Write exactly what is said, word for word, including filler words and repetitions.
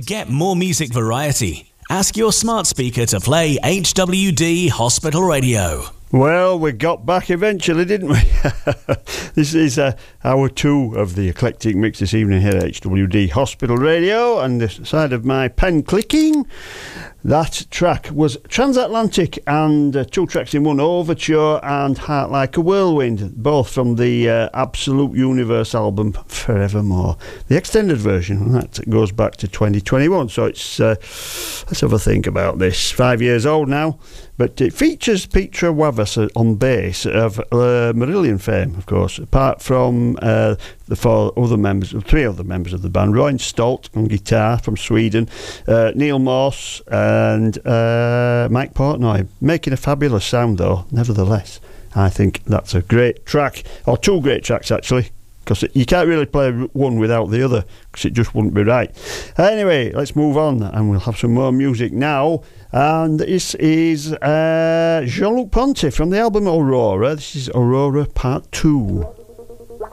Get more music variety. Ask your smart speaker to play H W D Hospital Radio. Well, we got back eventually, didn't we? This is uh, hour two of the Eclectic Mix this evening here at H W D Hospital Radio, and the side of my pen clicking, that track was Transatlantic and uh, two tracks in one, Overture and Heart Like a Whirlwind, both from the uh, Absolute Universe album Forevermore. The extended version, that goes back to twenty twenty-one, so it's, uh, let's have a think about this. Five years old now. But it features Petra Wavas on bass of uh, Marillion fame, of course, apart from uh, the four other members, three other members of the band. Roy Stolt on guitar from Sweden, uh, Neil Morse and uh, Mike Portnoy, making a fabulous sound though, nevertheless. I think that's a great track, or two great tracks actually, because you can't really play one without the other, because it just wouldn't be right. Anyway, let's move on, and we'll have some more music now. And this is uh, Jean-Luc Ponty from the album Aurora. This is Aurora Part two.